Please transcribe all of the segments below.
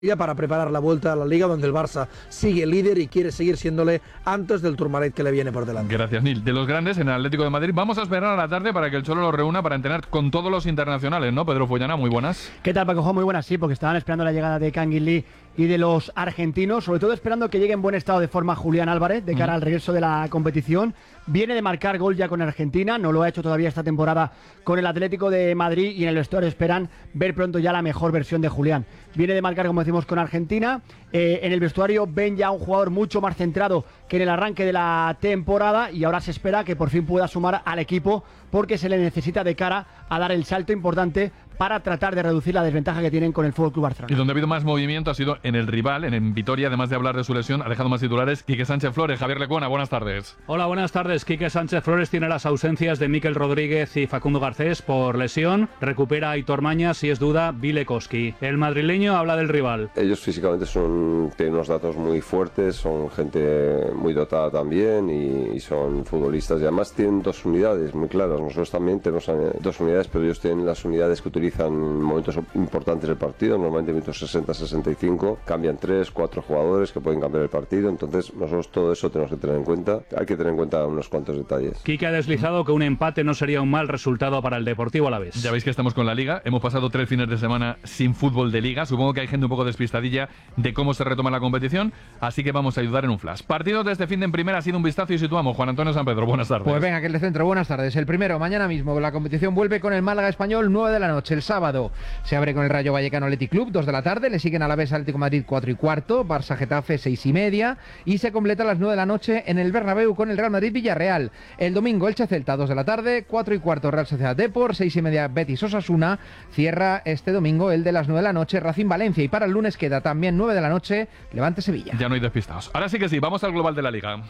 para preparar la vuelta a la Liga, donde el Barça sigue líder y quiere seguir siéndole antes del Tourmalet que le viene por delante. Gracias, Nil. De los grandes en el Atlético de Madrid, vamos a esperar a la tarde para que el Cholo lo reúna para entrenar con todos los internacionales, ¿no? Pedro Follana, muy buenas. ¿Qué tal, Paco? Muy buenas, sí, porque estaban esperando la llegada de Kangin Lee y de los argentinos, sobre todo esperando que llegue en buen estado de forma Julián Álvarez de cara al regreso de la competición. Viene de marcar gol ya con Argentina, no lo ha hecho todavía esta temporada con el Atlético de Madrid, y en el vestuario esperan ver pronto ya la mejor versión de Julián. Viene de marcar, como decimos, con Argentina. En el vestuario ven ya un jugador mucho más centrado que en el arranque de la temporada, y ahora se espera que por fin pueda sumar al equipo, porque se le necesita de cara a dar el salto importante para tratar de reducir la desventaja que tienen con el FC Barcelona. Y donde ha habido más movimiento ha sido en el rival, en Vitoria. Además de hablar de su lesión, ha dejado más titulares Quique Sánchez Flores. Javier Lecuona, buenas tardes. Hola, buenas tardes. Quique Sánchez Flores tiene las ausencias de Mikel Rodríguez y Facundo Garcés por lesión. Recupera a Aitor Mañas y es duda Vilekoski. El madrileño habla del rival. Ellos físicamente tienen unos datos muy fuertes, son gente muy dotada también y son futbolistas. Y además tienen dos unidades muy claras. Nosotros también tenemos dos unidades, pero ellos tienen las unidades que utilizan en momentos importantes del partido, normalmente en minutos 60-65, cambian 3-4 jugadores que pueden cambiar el partido, entonces nosotros todo eso tenemos que tener en cuenta, hay que tener en cuenta unos cuantos detalles. Quique ha deslizado que un empate no sería un mal resultado para el Deportivo Alavés. Ya veis que estamos con la Liga, hemos pasado 3 fines de semana sin fútbol de Liga, supongo que hay gente un poco despistadilla de cómo se retoma la competición, así que vamos a ayudar en un flash. Partidos de este fin de en primera, ha sido un vistazo y situamos. Juan Antonio San Pedro, buenas tardes. Pues venga, que el de centro, buenas tardes. El primero, mañana mismo, la competición vuelve con el Málaga Español, 9 de la noche. El sábado se abre con el Rayo Vallecano Athletic Club, 2 de la tarde, le siguen a la vez Atlético de Madrid 4:15, Barça Getafe 6:30, y se completa a las 9 de la noche en el Bernabéu con el Real Madrid Villarreal. El domingo Elche Celta, 2 de la tarde, 4:15 Real Sociedad Depor, 6:30 Betis Osasuna. Cierra este domingo el de las 9 de la noche Racing Valencia, y para el lunes queda también 9 de la noche Levante Sevilla. Ya no hay despistados. Ahora sí que sí, vamos al global de la Liga.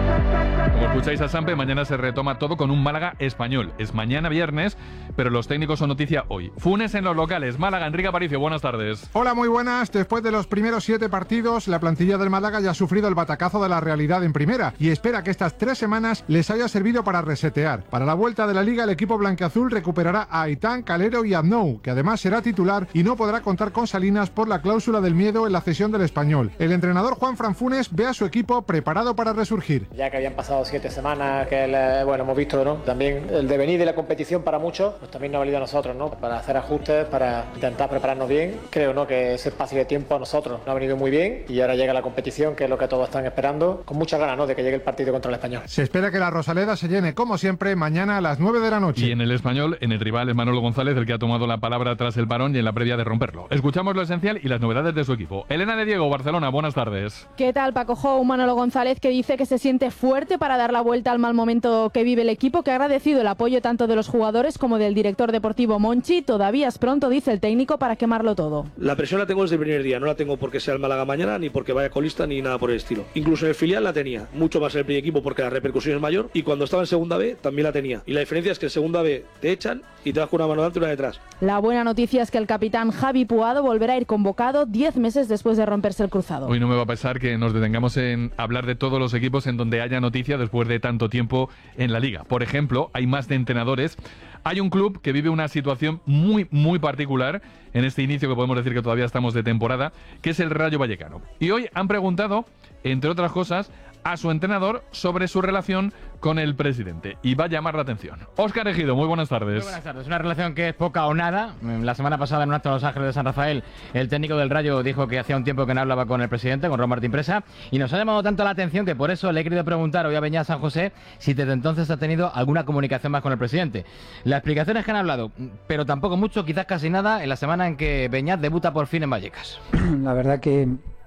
Como escucháis a Sampe, mañana se retoma todo con un Málaga Español. Es mañana viernes, pero los técnicos son noticia hoy. Funes en los locales. Málaga, Enrique Aparicio, buenas tardes. Hola, muy buenas. Después de los primeros 7 partidos, la plantilla del Málaga ya ha sufrido el batacazo de la realidad en primera y espera que estas 3 semanas les haya servido para resetear. Para la vuelta de la Liga, el equipo blanquiazul recuperará a Aitán, Calero y Aznou, que además será titular y no podrá contar con Salinas por la cláusula del miedo en la cesión del Español. El entrenador Juanfran Funes ve a su equipo preparado para resurgir. Ya que habían pasado 7 semanas, que hemos visto, ¿no? También el devenir de la competición para muchos, pues también nos ha valido a nosotros, ¿no? Para hacer ajustes, para intentar prepararnos bien. Creo, ¿no?, que ese espacio de tiempo a nosotros nos ha venido muy bien, y ahora llega la competición, que es lo que todos están esperando, con muchas ganas, ¿no?, de que llegue el partido contra el Español. Se espera que la Rosaleda se llene, como siempre, mañana a las 9 de la noche. Y en el Español, en el rival, es Manolo González el que ha tomado la palabra tras el parón y en la previa de romperlo. Escuchamos lo esencial y las novedades de su equipo. Elena de Diego, Barcelona, buenas tardes. ¿Qué tal, Paco Jou? Manolo González, que dice que se siente fuerte para dar la vuelta al mal momento que vive el equipo, que ha agradecido el apoyo tanto de los jugadores como del director deportivo Monchi. Todavía es pronto, dice el técnico, para quemarlo todo. La presión la tengo desde el primer día, no la tengo porque sea el Málaga mañana, ni porque vaya colista, ni nada por el estilo. Incluso en el filial la tenía, mucho más en el primer equipo porque la repercusión es mayor, y cuando estaba en segunda B también la tenía. Y la diferencia es que en segunda B te echan y te das con una mano delante y una detrás. La buena noticia es que el capitán Javi Puado volverá a ir convocado 10 meses después de romperse el cruzado. Hoy no me va a pesar que nos detengamos en hablar de todos los equipos en donde haya noticia después de tanto tiempo en la Liga. Por ejemplo, hay más de entrenadores. Hay un club que vive una situación muy particular en este inicio, que podemos decir que todavía estamos de temporada, que es el Rayo Vallecano. Y hoy han preguntado, entre otras cosas, a su entrenador sobre su relación con el presidente. Y va a llamar la atención. Óscar Ejido, muy buenas tardes. Muy buenas tardes. Una relación que es poca o nada. La semana pasada en un acto en Los Ángeles de San Rafael, el técnico del Rayo dijo que hacía un tiempo que no hablaba con el presidente, con Ron Martín Presa, y nos ha llamado tanto la atención que por eso le he querido preguntar hoy a Beñat San José si desde entonces ha tenido alguna comunicación más con el presidente. La explicación es que han hablado, pero tampoco mucho, quizás casi nada, en la semana en que Beñat debuta por fin en Vallecas. La verdad que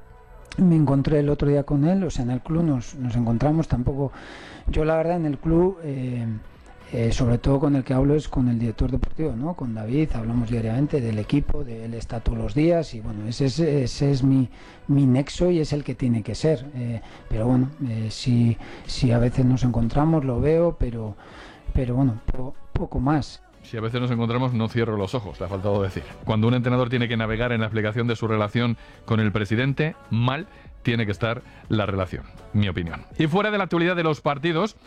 me encontré el otro día con él, o sea, en el club nos encontramos, tampoco, yo la verdad en el club, sobre todo con el que hablo es con el director deportivo, ¿no? Con David, hablamos diariamente del equipo, de él está todos los días, y bueno, ese es mi nexo y es el que tiene que ser, pero bueno, si a veces nos encontramos, lo veo, pero bueno, poco más. Si a veces nos encontramos, no cierro los ojos, te ha faltado decir. Cuando un entrenador tiene que navegar en la explicación de su relación con el presidente, mal tiene que estar la relación, mi opinión. Y fuera de la actualidad de los partidos,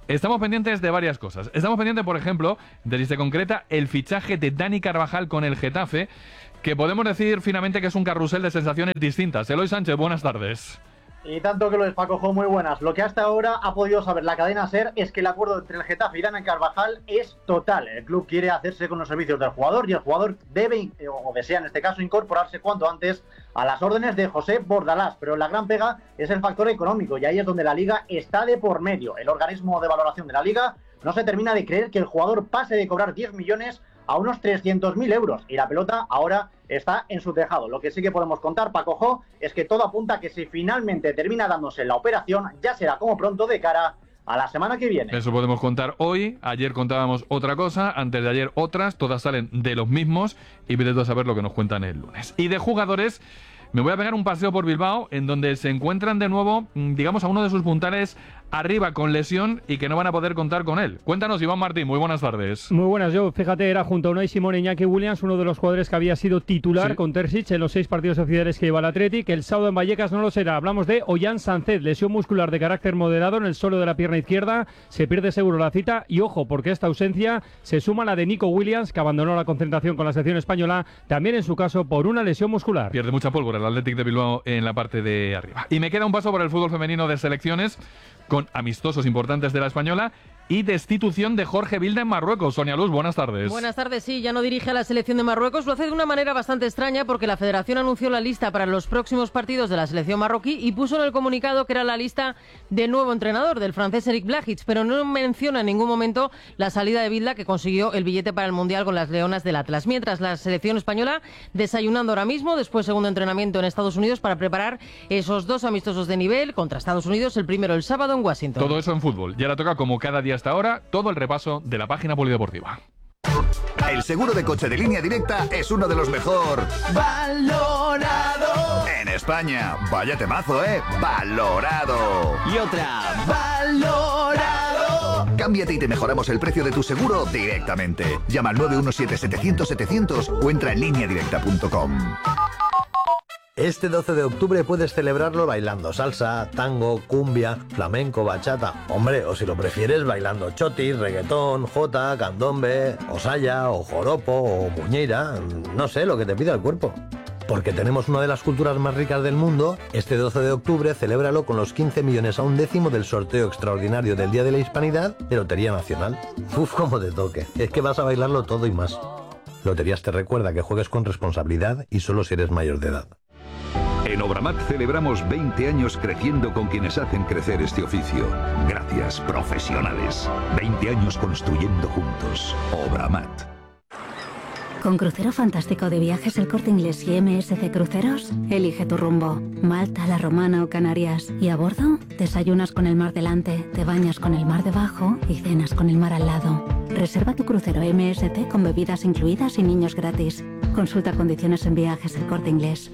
Estamos pendientes de varias cosas. Estamos pendientes, por ejemplo, de si se concreta el fichaje de Dani Carvajal con el Getafe, que podemos decir finalmente que es un carrusel de sensaciones distintas. Eloy Sánchez, buenas tardes. Y tanto que lo es, Paco Jo, muy buenas. Lo que hasta ahora ha podido saber la cadena SER es que el acuerdo entre el Getafe y Dani Carvajal es total. El club quiere hacerse con los servicios del jugador y el jugador debe, o desea en este caso, incorporarse cuanto antes a las órdenes de José Bordalás. Pero la gran pega es el factor económico y ahí es donde la Liga está de por medio. El organismo de valoración de la Liga no se termina de creer que el jugador pase de cobrar 10 millones a unos 300.000 euros y la pelota ahora está en su tejado. Lo que sí que podemos contar, Paco Jo, es que todo apunta a que si finalmente termina dándose la operación, ya será como pronto de cara a la semana que viene. Eso podemos contar hoy. Ayer contábamos otra cosa, antes de ayer otras, todas salen de los mismos y vete a saber lo que nos cuentan el lunes. Y de jugadores, me voy a pegar un paseo por Bilbao en donde se encuentran de nuevo, digamos, a uno de sus puntales arriba con lesión y que no van a poder contar con él. Cuéntanos, Iván Martín, muy buenas tardes. Muy buenas, yo, fíjate, era junto a Unai Simón e Iñaki Williams, uno de los jugadores que había sido titular con Terzic en los 6 partidos oficiales que lleva el Athletic. El sábado en Vallecas no lo será. Hablamos de Ollán Sánchez, lesión muscular de carácter moderado en el suelo de la pierna izquierda, se pierde seguro la cita y ojo, porque esta ausencia se suma a la de Nico Williams, que abandonó la concentración con la selección española, también en su caso por una lesión muscular. Pierde mucha pólvora el Athletic de Bilbao en la parte de arriba. Y me queda un paso por el fútbol femenino de selecciones, con amistosos importantes de la española y destitución de Jorge Vilda en Marruecos. Sonia Luz, buenas tardes. Buenas tardes, sí, ya no dirige a la selección de Marruecos. Lo hace de una manera bastante extraña porque la federación anunció la lista para los próximos partidos de la selección marroquí y puso en el comunicado que era la lista de nuevo entrenador, del francés Eric Blajic, pero no menciona en ningún momento la salida de Vilda, que consiguió el billete para el Mundial con las Leonas del Atlas. Mientras la selección española desayunando ahora mismo, después segundo entrenamiento en Estados Unidos para preparar esos 2 amistosos de nivel contra Estados Unidos, el primero el sábado en Washington. Todo eso en fútbol. Y ahora toca, como cada día hasta ahora, todo el repaso de la página polideportiva. El seguro de coche de Línea Directa es uno de los mejor valorado en España. Vaya temazo, ¿eh? Valorado. Y otra, valorado. Cámbiate y te mejoramos el precio de tu seguro directamente. Llama al 917-700-700 o entra en lineadirecta.com. Este 12 de octubre puedes celebrarlo bailando salsa, tango, cumbia, flamenco, bachata. Hombre, o si lo prefieres, bailando chotis, reggaetón, jota, candombe, o saya, o joropo, o muñeira. No sé, lo que te pida el cuerpo. Porque tenemos una de las culturas más ricas del mundo. Este 12 de octubre celébralo con los 15 millones a un décimo del sorteo extraordinario del Día de la Hispanidad de Lotería Nacional. Uf, cómo te toque. Es que vas a bailarlo todo y más. Loterías te recuerda que juegues con responsabilidad y solo si eres mayor de edad. En Obramat celebramos 20 años creciendo con quienes hacen crecer este oficio. Gracias, profesionales. 20 años construyendo juntos. Obramat. Con Crucero Fantástico de Viajes El Corte Inglés y MSC Cruceros, elige tu rumbo. Malta, La Romana o Canarias. Y a bordo, desayunas con el mar delante, te bañas con el mar debajo y cenas con el mar al lado. Reserva tu crucero MSC con bebidas incluidas y niños gratis. Consulta condiciones en Viajes El Corte Inglés.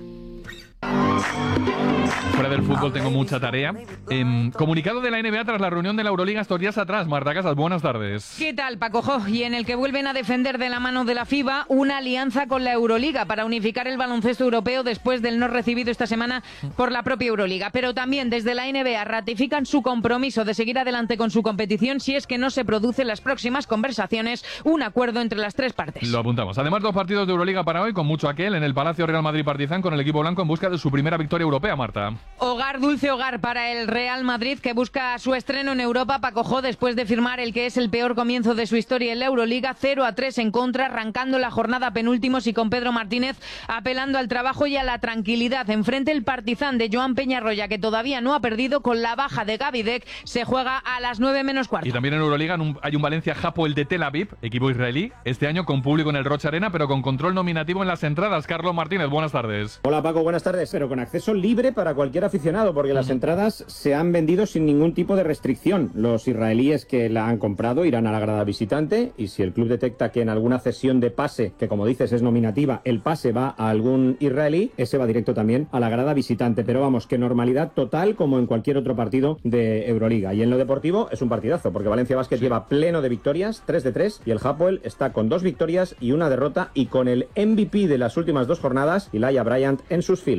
Fuera del fútbol tengo mucha tarea. Comunicado de la NBA tras la reunión de la Euroliga estos días atrás. Marta Casas, buenas tardes. ¿Qué tal, Paco Jo? Y en el que vuelven a defender de la mano de la FIBA una alianza con la Euroliga para unificar el baloncesto europeo después del no recibido esta semana por la propia Euroliga. Pero también desde la NBA ratifican su compromiso de seguir adelante con su competición si es que no se producen las próximas conversaciones un acuerdo entre las 3 partes. Lo apuntamos. Además, 2 partidos de Euroliga para hoy, con mucho aquel en el Palacio Real Madrid-Partizan con el equipo blanco en busca de su primera victoria europea, Marta. Hogar, dulce hogar para el Real Madrid, que busca su estreno en Europa, Paco Jo, después de firmar el que es el peor comienzo de su historia en la Euroliga, 0-3 en contra, arrancando la jornada penúltimos y con Pedro Martínez apelando al trabajo y a la tranquilidad. Enfrente el Partizan de Joan Peñarroya, que todavía no ha perdido, con la baja de Gaby Deck, se juega a las 9:15. Y también en Euroliga hay un Valencia Hapoel de Tel Aviv, equipo israelí, este año con público en el Rocha Arena, pero con control nominativo en las entradas. Carlos Martínez, buenas tardes. Hola Paco, buenas tardes, pero con acceso libre para cualquier aficionado, porque las entradas se han vendido sin ningún tipo de restricción. Los israelíes que la han comprado irán a la grada visitante, y si el club detecta que en alguna cesión de pase, que como dices es nominativa, el pase va a algún israelí, ese va directo también a la grada visitante. Pero vamos, que normalidad total como en cualquier otro partido de Euroliga. Y en lo deportivo es un partidazo, porque Valencia Basket lleva pleno de victorias, 3-3, y el Hapoel está con 2 victorias y 1 derrota, y con el MVP de las últimas 2 jornadas, Elijah Bryant, en sus filas.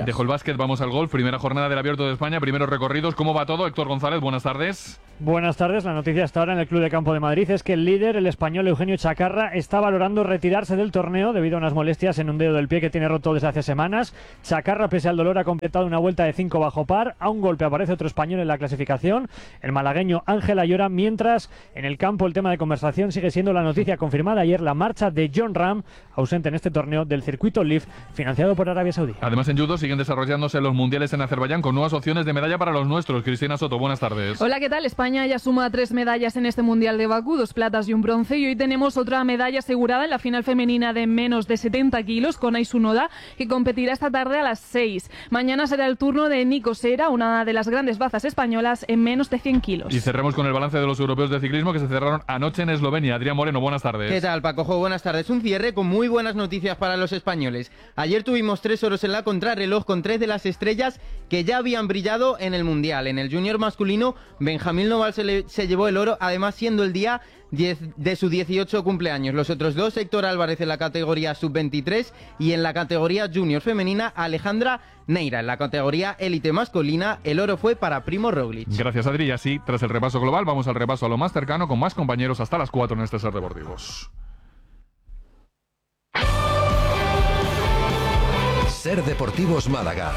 Dejo el básquet, vamos al golf. Primera jornada del Abierto de España, primeros recorridos. ¿Cómo va todo? Héctor González, buenas tardes. Buenas tardes. La noticia hasta ahora en el Club de Campo de Madrid es que el líder, el español Eugenio Chacarra, está valorando retirarse del torneo debido a unas molestias en un dedo del pie que tiene roto desde hace semanas. Chacarra, pese al dolor, ha completado una vuelta de 5 bajo par. A un golpe aparece otro español en la clasificación, el malagueño Ángel Ayora, mientras en el campo el tema de conversación sigue siendo la noticia confirmada ayer, la marcha de Jon Rahm, ausente en este torneo del circuito LIV, financiado por Arabia Saudí. Además, en judo siguen desarrollándose los mundiales en Azerbaiyán con nuevas opciones de medalla para los nuestros. Cristina Soto, buenas tardes. Hola, ¿qué tal? España ya suma 3 medallas en este Mundial de Bakú, 2 platas y un bronce, y hoy tenemos otra medalla asegurada en la final femenina de menos de 70 kilos con Aisu Noda, que competirá esta tarde a las 6. Mañana será el turno de Nico Sera, una de las grandes bazas españolas en menos de 100 kilos. Y cerremos con el balance de los europeos de ciclismo que se cerraron anoche en Eslovenia. Adrián Moreno, buenas tardes. ¿Qué tal, Paco? Buenas tardes. Un cierre con muy buenas noticias para los españoles. Ayer tuvimos 3 oros en la contrarreloj con 3 de las estrellas que ya habían brillado en el Mundial. En el junior masculino, Benjamín Noval se llevó el oro, además siendo el día 10 de su 18 cumpleaños. Los otros dos, Héctor Álvarez en la categoría sub-23 y en la categoría junior femenina, Alejandra Neira. En la categoría élite masculina, el oro fue para Primo Roglic. Gracias, Adri. Y así, tras el repaso global, vamos al repaso a lo más cercano con más compañeros hasta las 4 en este Ser Deportivos. Ser Deportivos Málaga.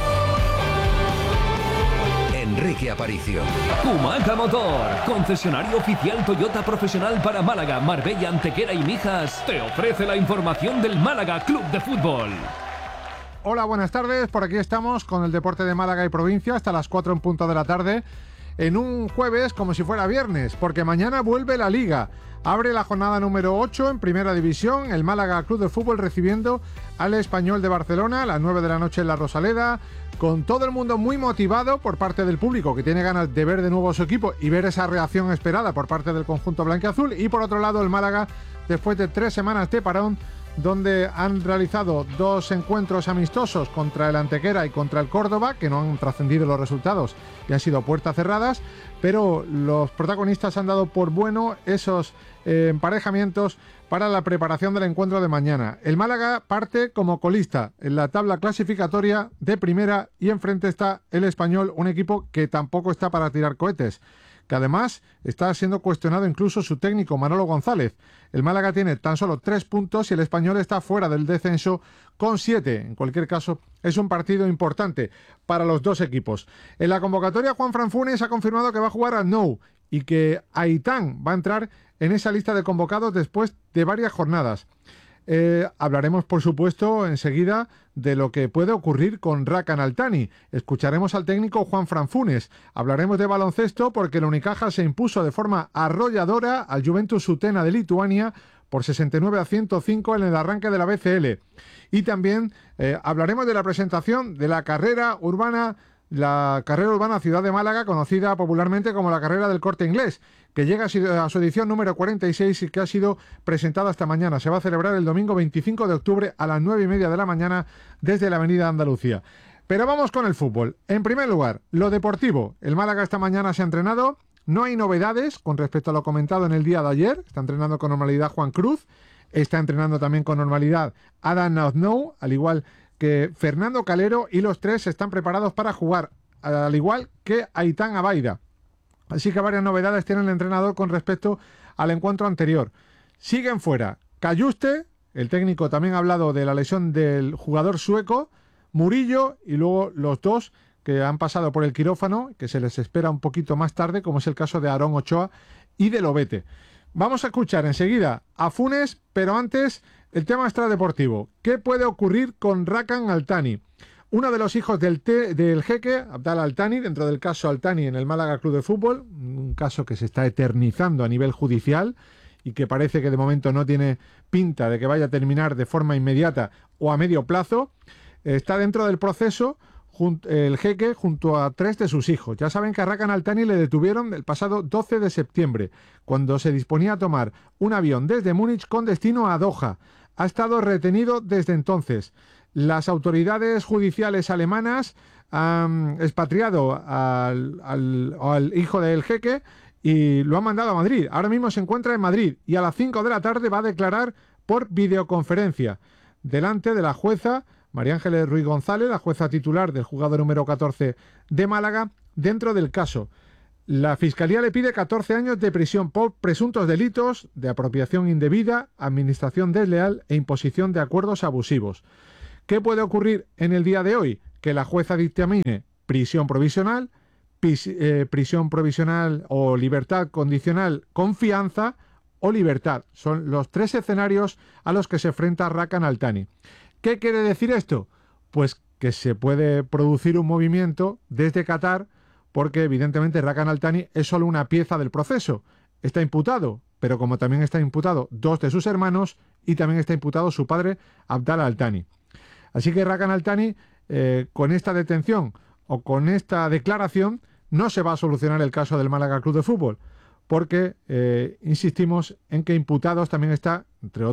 Enrique Aparicio. Humaca Motor, concesionario oficial Toyota profesional para Málaga, Marbella, Antequera y Mijas, te ofrece la información del Málaga Club de Fútbol. Hola, buenas tardes. Por aquí estamos con el deporte de Málaga y provincia hasta las 4 en punto de la tarde. En un jueves como si fuera viernes, porque mañana vuelve la Liga. Abre la jornada número 8 en Primera División, el Málaga Club de Fútbol recibiendo al Español de Barcelona a las 9 de la noche en la Rosaleda, con todo el mundo muy motivado por parte del público, que tiene ganas de ver de nuevo a su equipo y ver esa reacción esperada por parte del conjunto blanquiazul. Y por otro lado, el Málaga, después de 3 semanas de parón, donde han realizado 2 encuentros amistosos contra el Antequera y contra el Córdoba, que no han trascendido los resultados y han sido puertas cerradas, pero los protagonistas han dado por bueno esos emparejamientos para la preparación del encuentro de mañana. El Málaga parte como colista en la tabla clasificatoria de primera y enfrente está el Español, un equipo que tampoco está para tirar cohetes, que además está siendo cuestionado incluso su técnico Manolo González. El Málaga tiene tan solo 3 puntos y el Español está fuera del descenso con 7. En cualquier caso, es un partido importante para los dos equipos. En la convocatoria, Juanfran Funes ha confirmado que va a jugar al Nou y que Aitán va a entrar en esa lista de convocados después de varias jornadas. Hablaremos, por supuesto, enseguida de lo que puede ocurrir con Rakan Altani. Escucharemos al técnico Juanfran Funes. Hablaremos de baloncesto porque el Unicaja se impuso de forma arrolladora al Juventus Utena de Lituania por 69-105 en el arranque de la BCL. Y también hablaremos de la presentación de la carrera urbana Ciudad de Málaga, conocida popularmente como la carrera del Corte Inglés, que llega a su edición número 46 y que ha sido presentada esta mañana. Se va a celebrar el domingo 25 de octubre a las 9:30 de la mañana desde la Avenida Andalucía. Pero vamos con el fútbol. En primer lugar, lo deportivo. El Málaga esta mañana se ha entrenado. No hay novedades con respecto a lo comentado en el día de ayer. Está entrenando con normalidad Juan Cruz. Está entrenando también con normalidad Adam Naoznou, al igual que Fernando Calero, y los tres están preparados para jugar, al igual que Aitán Abaida. Así que varias novedades tiene el entrenador con respecto al encuentro anterior. Siguen fuera Cayuste, el técnico también ha hablado de la lesión del jugador sueco, Murillo, y luego los dos que han pasado por el quirófano, que se les espera un poquito más tarde, como es el caso de Aarón Ochoa y de Lobete. Vamos a escuchar enseguida a Funes, pero antes el tema extradeportivo. ¿Qué puede ocurrir con Rakan Altani? Uno de los hijos del jeque, Abdallah Altani, dentro del caso Altani en el Málaga Club de Fútbol, un caso que se está eternizando a nivel judicial y que parece que de momento no tiene pinta de que vaya a terminar de forma inmediata o a medio plazo, está dentro del proceso el jeque junto a 3 de sus hijos. Ya saben que a Rakan Altani le detuvieron el pasado 12 de septiembre, cuando se disponía a tomar un avión desde Múnich con destino a Doha. Ha estado retenido desde entonces. Las autoridades judiciales alemanas han expatriado al hijo del jeque y lo han mandado a Madrid. Ahora mismo se encuentra en Madrid y a las 5 de la tarde va a declarar por videoconferencia delante de la jueza María Ángeles Ruiz González, la jueza titular del juzgado número 14 de Málaga, dentro del caso. La Fiscalía le pide 14 años de prisión por presuntos delitos de apropiación indebida, administración desleal e imposición de acuerdos abusivos. ¿Qué puede ocurrir en el día de hoy? Que la jueza dictamine prisión provisional o libertad condicional con fianza o libertad. Son los 3 escenarios a los que se enfrenta Rakan Altani. ¿Qué quiere decir esto? Pues que se puede producir un movimiento desde Qatar, porque evidentemente Rakan Altani es solo una pieza del proceso. Está imputado, pero como también está imputado 2 de sus hermanos y también está imputado su padre Abdallah Altani. Así que Rakan Altani, con esta detención o con esta declaración, no se va a solucionar el caso del Málaga Club de Fútbol, porque insistimos en que imputados también está, entre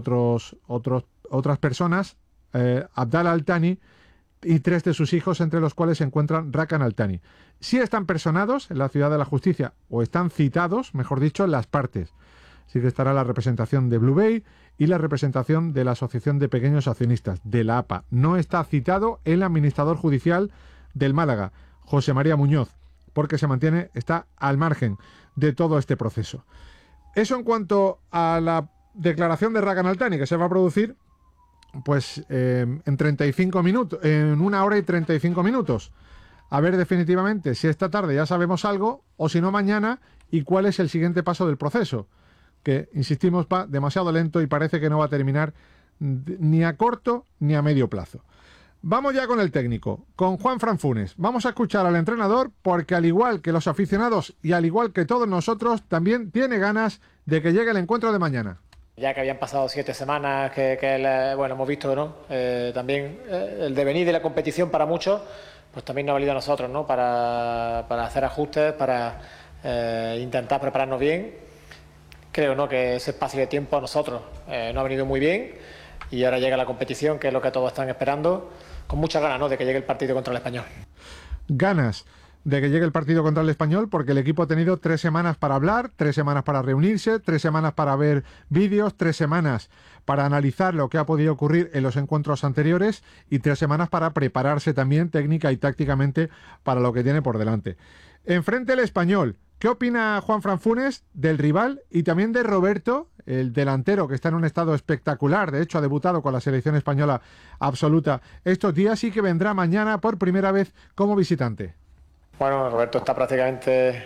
otras personas, Abdallah Altani y 3 de sus hijos, entre los cuales se encuentran Rakan Altani. Sí están personados en la Ciudad de la Justicia, o están citados, mejor dicho, las partes. Sí que estará la representación de Blue Bay y la representación de la Asociación de Pequeños Accionistas, de la APA. No está citado el administrador judicial del Málaga, José María Muñoz, porque está al margen de todo este proceso. Eso en cuanto a la declaración de Rakan Altani, que se va a producir pues en 35 minutos, en 1 hora y 35 minutos. A ver definitivamente si esta tarde ya sabemos algo, o si no mañana, y cuál es el siguiente paso del proceso, que, insistimos, va demasiado lento y parece que no va a terminar ni a corto ni a medio plazo. Vamos ya con el técnico, con Juanfran Funes. Vamos a escuchar al entrenador, porque al igual que los aficionados y al igual que todos nosotros, también tiene ganas de que llegue el encuentro de mañana. Ya que habían pasado 7 semanas bueno, hemos visto, ¿no? También el devenir de la competición para muchos, pues también nos ha valido a nosotros, ¿no? Para hacer ajustes, para intentar prepararnos bien. Creo, ¿no?, que ese espacio de tiempo a nosotros nos ha venido muy bien, y ahora llega la competición, que es lo que todos están esperando, con muchas ganas, ¿no?, de que llegue el partido contra el Español. Ganas de que llegue el partido contra el Español, porque el equipo ha tenido 3 semanas para hablar, 3 semanas para reunirse, 3 semanas para ver vídeos, 3 semanas para analizar lo que ha podido ocurrir en los encuentros anteriores y 3 semanas para prepararse también técnica y tácticamente para lo que tiene por delante. Enfrente el Español. ¿Qué opina Juanfran Funes del rival y también de Roberto, el delantero, que está en un estado espectacular? De hecho, ha debutado con la selección española absoluta estos días y que vendrá mañana por primera vez como visitante. Bueno, Roberto está prácticamente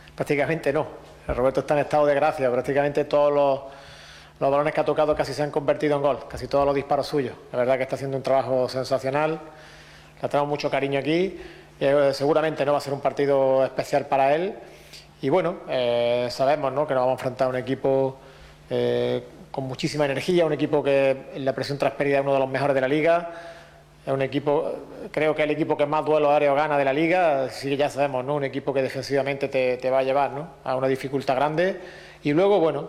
no. Roberto está en estado de gracia. Prácticamente todos los balones que ha tocado casi se han convertido en gol. Casi todos los disparos suyos. La verdad que está haciendo un trabajo sensacional. Le tenemos mucho cariño aquí. Seguramente no va a ser un partido especial para él. Y bueno, sabemos, ¿no?, que nos vamos a enfrentar a un equipo con muchísima energía, un equipo que en la presión transferida es uno de los mejores de la liga. Es un equipo, creo que es el equipo que más duelos aéreos gana de la liga, así que ya sabemos, ¿no?, un equipo que defensivamente te va a llevar, ¿no?, a una dificultad grande. Y luego, bueno,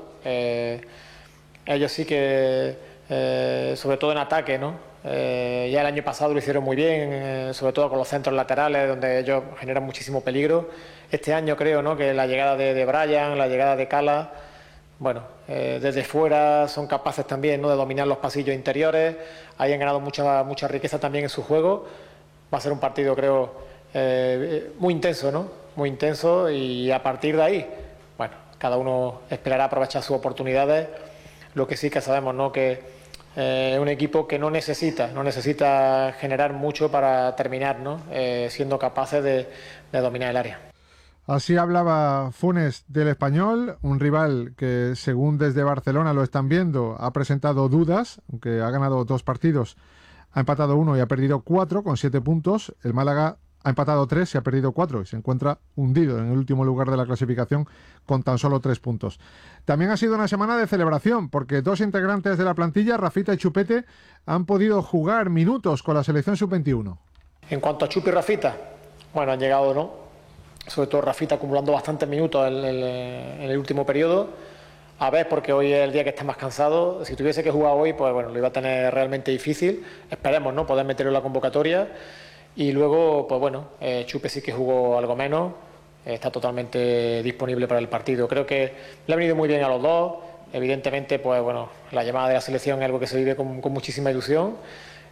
ellos sí que, sobre todo en ataque, ¿no?, ya el año pasado lo hicieron muy bien, sobre todo con los centros laterales, donde ellos generan muchísimo peligro. Este año creo, ¿no?, que la llegada de Brian, la llegada de Cala, bueno, desde fuera son capaces también, ¿no?, de dominar los pasillos interiores. Ahí han ganado mucha riqueza también en su juego. Va a ser un partido, creo, muy intenso, ¿no?, muy intenso, y a partir de ahí, bueno, cada uno esperará aprovechar sus oportunidades. Lo que sí que sabemos, ¿no?, que es un equipo que no necesita generar mucho para terminar, ¿no?, siendo capaces de dominar el área. Así hablaba Funes del Español, un rival que, según desde Barcelona lo están viendo, ha presentado dudas, aunque ha ganado 2 partidos, ha empatado 1 y ha perdido 4 con 7 puntos. El Málaga ha empatado 3 y ha perdido 4 y se encuentra hundido en el último lugar de la clasificación con tan solo 3 puntos. También ha sido una semana de celebración, porque 2 integrantes de la plantilla, Rafita y Chupete, han podido jugar minutos con la selección sub-21. En cuanto a Chupi y Rafita, bueno, han llegado, ¿no?, sobre todo Rafita acumulando bastantes minutos en el último periodo. A ver, porque hoy es el día que está más cansado. Si tuviese que jugar hoy, pues bueno, lo iba a tener realmente difícil. Esperemos, ¿no?, poder meterlo en la convocatoria. Y luego, pues bueno, Chupe sí que jugó algo menos. Está totalmente disponible para el partido. Creo que le ha venido muy bien a los dos. Evidentemente, pues bueno, la llamada de la selección es algo que se vive con muchísima ilusión.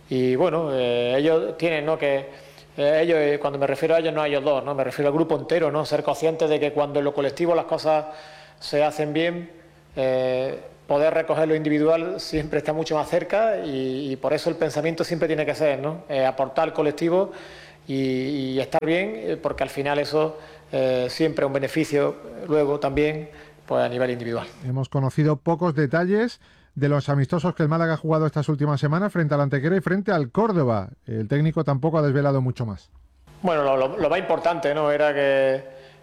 Y bueno, ellos tienen, ¿no?, que ellos, cuando me refiero a ellos, no a ellos dos, ¿no?, me refiero al grupo entero, ¿no?, ser conscientes de que cuando en lo colectivo las cosas se hacen bien, poder recoger lo individual siempre está mucho más cerca y por eso el pensamiento siempre tiene que ser, ¿no?, aportar al colectivo y estar bien, porque al final eso siempre es un beneficio luego también pues a nivel individual. Hemos conocido pocos detalles de los amistosos que el Málaga ha jugado estas últimas semanas frente al Antequera y frente al Córdoba. El técnico tampoco ha desvelado mucho más. Bueno, lo más importante, ¿no?, era que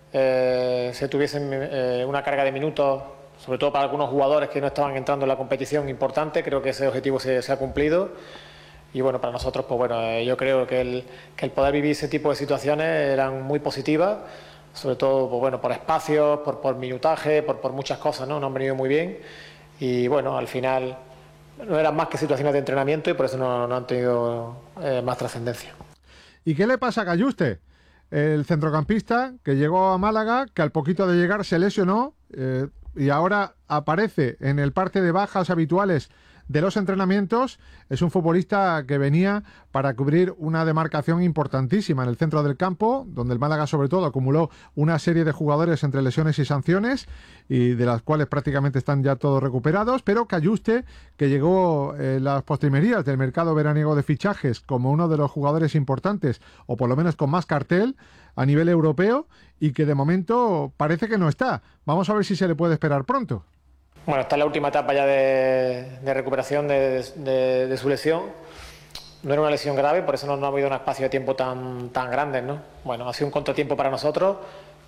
se tuviesen una carga de minutos, sobre todo para algunos jugadores que no estaban entrando en la competición, importante. Creo que ese objetivo se ha cumplido. Y bueno, para nosotros, pues bueno, yo creo que el poder vivir ese tipo de situaciones eran muy positivas, sobre todo pues bueno, por espacios, por minutaje, por muchas cosas, ¿no? Nos han venido muy bien. Y bueno, al final no eran más que situaciones de entrenamiento y por eso no han tenido más trascendencia. ¿Y qué le pasa a Cayuste? El centrocampista que llegó a Málaga, que al poquito de llegar se lesionó y ahora aparece en el parte de bajas habituales de los entrenamientos. Es un futbolista que venía para cubrir una demarcación importantísima en el centro del campo, donde el Málaga sobre todo acumuló una serie de jugadores entre lesiones y sanciones, y de las cuales prácticamente están ya todos recuperados, pero Cayuste, que llegó en las postrimerías del mercado veraniego de fichajes como uno de los jugadores importantes, o por lo menos con más cartel a nivel europeo, y que de momento parece que no está. Vamos a ver si se le puede esperar pronto. Bueno, está en la última etapa ya de recuperación de su lesión. No era una lesión grave, por eso no ha habido un espacio de tiempo tan grande, ¿no? Bueno, ha sido un contratiempo para nosotros.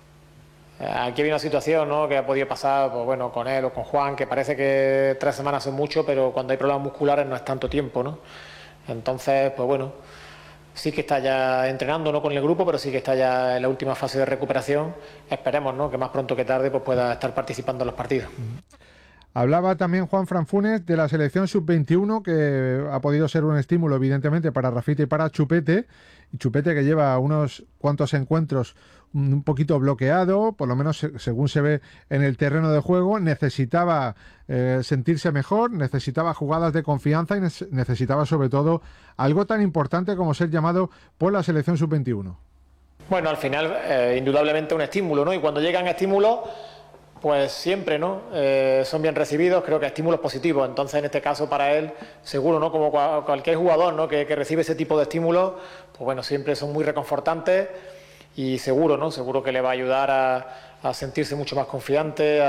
Aquí hay una situación, ¿no?, que ha podido pasar pues bueno, con él o con Juan, que parece que 3 semanas son mucho, pero cuando hay problemas musculares no es tanto tiempo, ¿no? Entonces, pues bueno, sí que está ya entrenando, no con el grupo, pero sí que está ya en la última fase de recuperación. Esperemos, ¿no?, que más pronto que tarde pues pueda estar participando en los partidos. Hablaba también Juanfran Funes de la selección sub-21, que ha podido ser un estímulo, evidentemente, para Rafita y para Chupete. Y Chupete, que lleva unos cuantos encuentros un poquito bloqueado, por lo menos según se ve en el terreno de juego, necesitaba sentirse mejor, necesitaba jugadas de confianza y necesitaba sobre todo algo tan importante como ser llamado por la selección sub-21. Bueno, al final, indudablemente un estímulo, ¿no? Y cuando llegan estímulos, pues siempre, ¿no?, son bien recibidos, creo que estímulos positivos. Entonces, en este caso, para él, seguro, ¿no?, como cualquier jugador, ¿no?, que recibe ese tipo de estímulos, pues bueno, siempre son muy reconfortantes y seguro, ¿no?, seguro que le va a ayudar a sentirse mucho más confiante,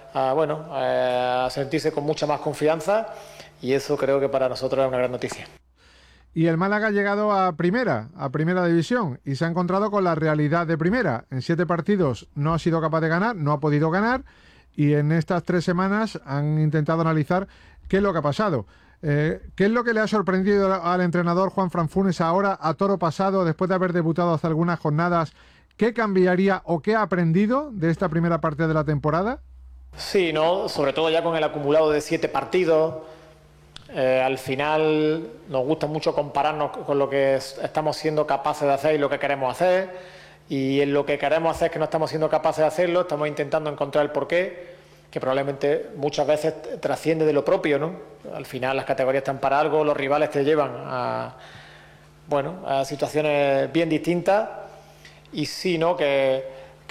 a sentirse con mucha más confianza, y eso creo que para nosotros es una gran noticia. Y el Málaga ha llegado a primera división, y se ha encontrado con la realidad de primera. En 7 partidos no ha sido capaz de ganar, no ha podido ganar, y en estas 3 semanas han intentado analizar qué es lo que ha pasado. ¿Qué es lo que le ha sorprendido al entrenador Juanfran Funes ahora, a toro pasado, después de haber debutado hace algunas jornadas? ¿Qué cambiaría o qué ha aprendido de esta primera parte de la temporada? Sí, ¿no?, sobre todo ya con el acumulado de 7 partidos. Al final nos gusta mucho compararnos con lo que estamos siendo capaces de hacer y lo que queremos hacer, y en lo que queremos hacer que no estamos siendo capaces de hacerlo, estamos intentando encontrar el porqué, que probablemente muchas veces trasciende de lo propio, ¿no? Al final las categorías están para algo, los rivales te llevan a situaciones bien distintas, y sí, ¿no?, que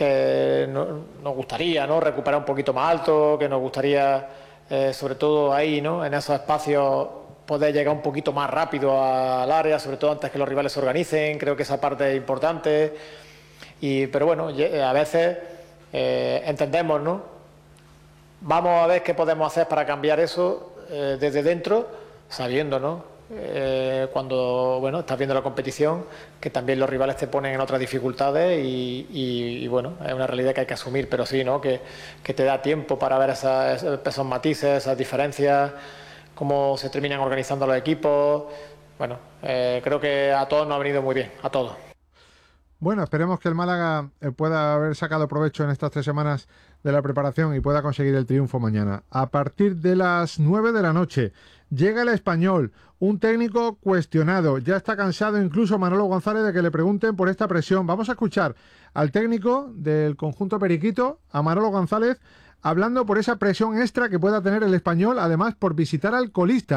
nos gustaría, ¿no?, recuperar un poquito más alto, que nos gustaría sobre todo ahí, ¿no?, en esos espacios poder llegar un poquito más rápido al área, sobre todo antes que los rivales se organicen. Creo que esa parte es importante, pero bueno, a veces entendemos, ¿no?, vamos a ver qué podemos hacer para cambiar eso desde dentro, sabiendo, ¿no?, cuando bueno, estás viendo la competición, que también los rivales te ponen en otras dificultades y bueno, es una realidad que hay que asumir, pero sí, ¿no?, que te da tiempo para ver esos matices, esas diferencias, cómo se terminan organizando los equipos. Bueno, creo que a todos nos ha venido muy bien, a todos. Bueno, esperemos que el Málaga pueda haber sacado provecho en estas 3 semanas de la preparación y pueda conseguir el triunfo mañana. A partir de las 9 de la noche llega el Español, un técnico cuestionado. Ya está cansado incluso Manolo González de que le pregunten por esta presión. Vamos a escuchar al técnico del conjunto periquito, a Manolo González, hablando por esa presión extra que pueda tener el Español, además por visitar al colista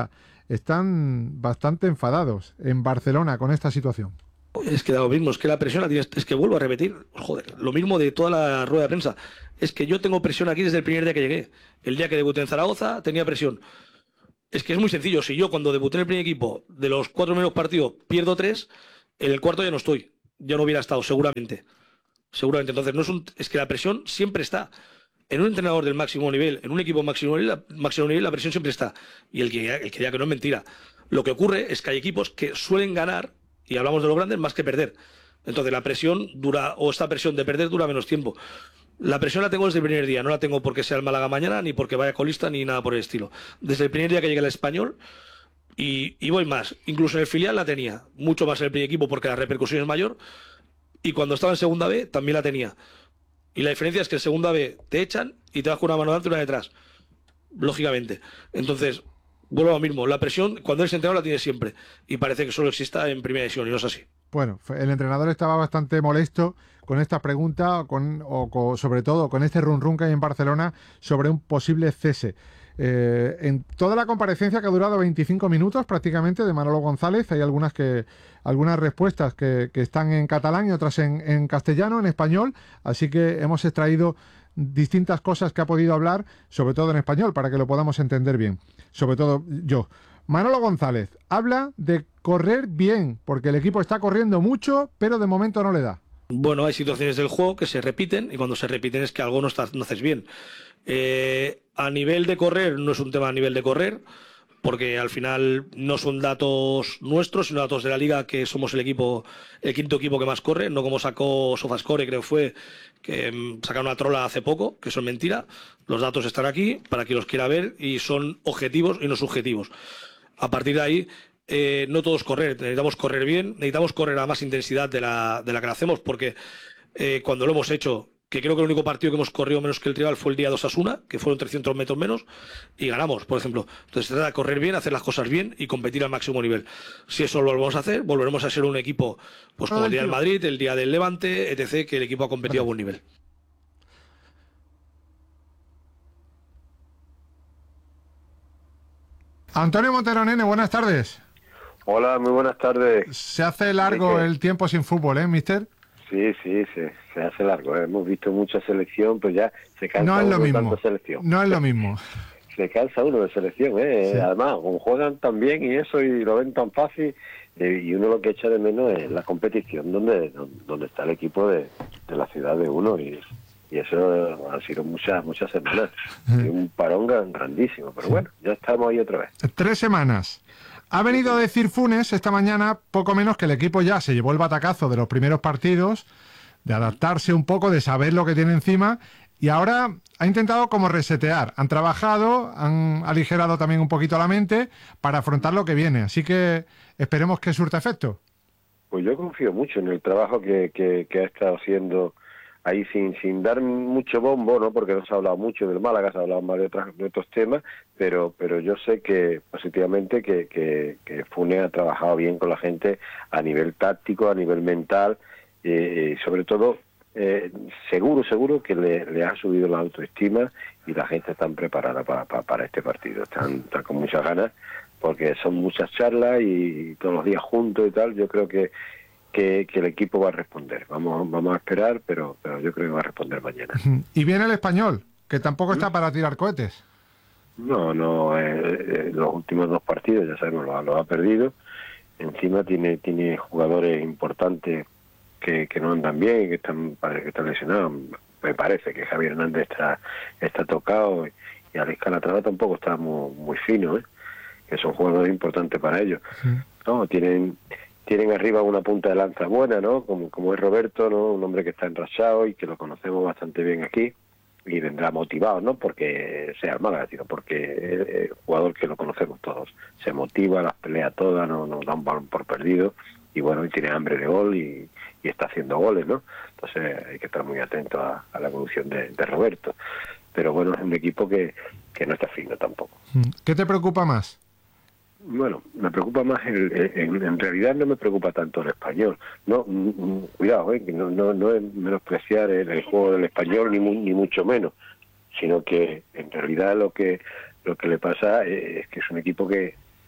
están bastante enfadados en Barcelona con esta situación. Es que da lo mismo, es que la presión la tienes, es que vuelvo a repetir, joder, lo mismo de toda la rueda de prensa. Es que yo tengo presión aquí desde el primer día que llegué. El día que debuté en Zaragoza tenía presión. Es que es muy sencillo, si yo cuando debuté en el primer equipo, de los 4 primeros partidos, pierdo 3, en el cuarto ya no estoy. Ya no hubiera estado, seguramente. Seguramente. Entonces, es que la presión siempre está. En un entrenador del máximo nivel, en un equipo máximo nivel, la presión siempre está. Y el que diga que no es mentira. Lo que ocurre es que hay equipos que suelen ganar, y hablamos de los grandes, más que perder. Entonces la presión dura, o esta presión de perder dura menos tiempo. La presión la tengo desde el primer día, no la tengo porque sea el Málaga mañana, ni porque vaya colista, ni nada por el estilo. Desde el primer día que llegué al Español, y voy más, incluso en el filial la tenía, mucho más en el primer equipo porque la repercusión es mayor, y cuando estaba en segunda B también la tenía. Y la diferencia es que en segunda B te echan y te vas con una mano delante y una detrás, lógicamente. Entonces, vuelvo a lo mismo, la presión cuando eres entrenador la tienes siempre, y parece que solo exista en primera división, y no es así. Bueno, el entrenador estaba bastante molesto con esta pregunta, sobre todo con este run que hay en Barcelona sobre un posible cese. En toda la comparecencia, que ha durado 25 minutos prácticamente, de Manolo González, hay algunas respuestas que están en catalán y otras en castellano, en español, así que hemos extraído distintas cosas que ha podido hablar, sobre todo en español, para que lo podamos entender bien, sobre todo yo. Manolo González habla de correr bien, porque el equipo está corriendo mucho, pero de momento no le da. Bueno, hay situaciones del juego que se repiten, y cuando se repiten es que algo no haces bien. A nivel de correr, no es un tema a nivel de correr, porque al final no son datos nuestros, sino datos de la liga, que somos el quinto equipo que más corre, no como sacó Sofascore, creo que fue, que sacaron una trola hace poco, que son mentira. Los datos están aquí, para quien los quiera ver, y son objetivos y no subjetivos. A partir de ahí, no todos correr, necesitamos correr bien, necesitamos correr a más intensidad de la que hacemos, porque cuando lo hemos hecho, que creo que el único partido que hemos corrido menos que el rival fue el día de Osasuna, que fueron 300 metros menos, y ganamos, por ejemplo. Entonces se trata de correr bien, hacer las cosas bien y competir al máximo nivel. Si eso lo volvemos a hacer, volveremos a ser un equipo, pues como el día del Madrid, el día del Levante, etc., que el equipo ha competido a buen nivel. Antonio Montero, nene, buenas tardes. Hola, muy buenas tardes. Se hace largo el tiempo sin fútbol, mister? Sí, se hace largo. Hemos visto mucha selección, pues ya se cansa no es uno lo mismo. de tanta selección. No es lo mismo. Se cansa uno de selección, Sí. Además, como juegan tan bien y eso, y lo ven tan fácil, y uno lo que echa de menos es la competición donde está el equipo de la ciudad de uno, y eso han sido muchas semanas. Y un parón grandísimo, pero bueno, ya estamos ahí otra vez. 3 semanas. Ha venido a decir Funes esta mañana, poco menos, que el equipo ya se llevó el batacazo de los primeros partidos, de adaptarse un poco, de saber lo que tiene encima, y ahora ha intentado como resetear. Han trabajado, han aligerado también un poquito la mente para afrontar lo que viene. Así que esperemos que surta efecto. Pues yo confío mucho en el trabajo que ha estado haciendo ahí sin dar mucho bombo, ¿no? Porque no se ha hablado mucho del Málaga, se ha hablado más de otros temas, pero yo sé que positivamente que Funes ha trabajado bien con la gente a nivel táctico, a nivel mental, y sobre todo seguro que le ha subido la autoestima, y la gente está preparada para este partido, están con muchas ganas, porque son muchas charlas y todos los días juntos y tal. Yo creo que el equipo va a responder. Vamos a esperar, pero yo creo que va a responder mañana. Y viene el Español, que tampoco está para tirar cohetes. No, los últimos 2 partidos, ya sabemos, lo ha perdido. Encima tiene jugadores importantes que no andan bien, que están lesionados. Me parece que Javier Hernández está tocado, y Alex Calatrava tampoco está muy fino, que son jugadores importantes para ellos. Sí. No, tienen arriba una punta de lanza buena, ¿no? Como es Roberto, ¿no? Un hombre que está enrachado y que lo conocemos bastante bien aquí, y vendrá motivado, no porque sea el Málaga, sino porque es jugador que lo conocemos todos. Se motiva, las pelea todas, no da un balón por perdido, y bueno, y tiene hambre de gol y está haciendo goles, ¿no? Entonces hay que estar muy atento a la evolución de Roberto. Pero bueno, es un equipo que no está fino tampoco. ¿Qué te preocupa más? Bueno, me preocupa más, en realidad no me preocupa tanto el Español. No, cuidado, que no es menospreciar el juego del Español, ni mucho menos, sino que en realidad lo que le pasa es que es un equipo que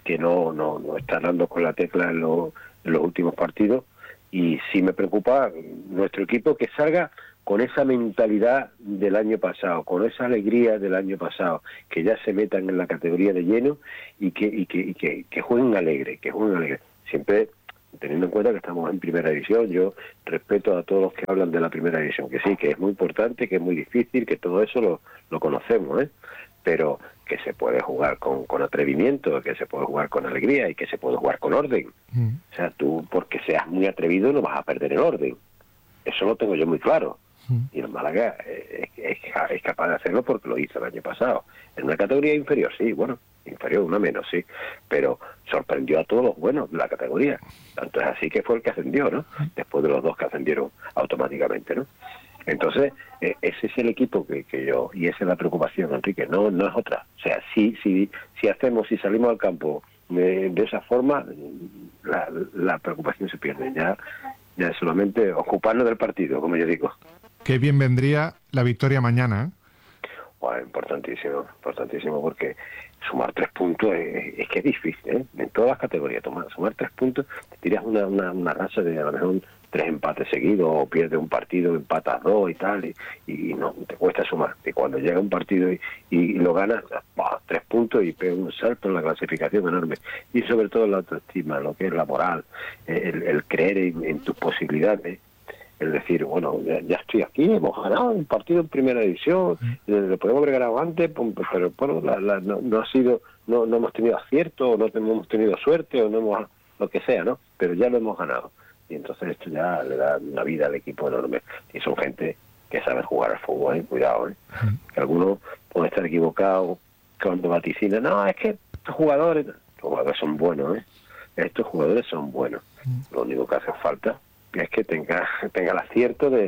que no está dando con la tecla en los últimos partidos, y sí me preocupa nuestro equipo que salga con esa mentalidad del año pasado, con esa alegría del año pasado, que ya se metan en la categoría de lleno y que jueguen alegre, siempre teniendo en cuenta que estamos en primera división. Yo respeto a todos los que hablan de la primera división, que sí, que es muy importante, que es muy difícil, que todo eso lo conocemos, pero que se puede jugar con atrevimiento, que se puede jugar con alegría y que se puede jugar con orden. O sea, tú, porque seas muy atrevido, no vas a perder el orden. Eso lo tengo yo muy claro. Y el Málaga es capaz de hacerlo porque lo hizo el año pasado. En una categoría inferior, sí, bueno, inferior, una menos, sí, pero sorprendió a todos los buenos de la categoría. Tanto es así que fue el que ascendió, ¿no? Después de los dos que ascendieron automáticamente, ¿no? Entonces, ese es el equipo que yo, y esa es la preocupación, Enrique, no es otra. O sea, si salimos al campo de esa forma, la preocupación se pierde. Ya es solamente ocuparnos del partido, como yo digo. Qué bien vendría la victoria mañana, Bueno, importantísimo, porque sumar 3 puntos es que es difícil, En todas las categorías, sumar 3 puntos, te tiras una racha de a lo mejor 3 empates seguidos, o pierdes un partido, empatas 2 y tal, y no, te cuesta sumar. Y cuando llega un partido y lo ganas, 3 puntos y pegas un salto en la clasificación enorme. Y sobre todo la autoestima, lo que es la moral, el creer en tus posibilidades. Es decir, bueno, ya estoy aquí, hemos ganado un partido en primera división, lo podemos haber ganado antes, pero bueno, no ha sido, no hemos tenido acierto, o no hemos tenido suerte, o no hemos, lo que sea, ¿no? Pero ya lo hemos ganado. Y entonces esto ya le da una vida al equipo enorme. Y son gente que sabe jugar al fútbol, cuidado, Que algunos pueden estar equivocados cuando vaticinan, no, es que estos jugadores son buenos, Estos jugadores son buenos. Lo único que hace falta es que tenga el acierto de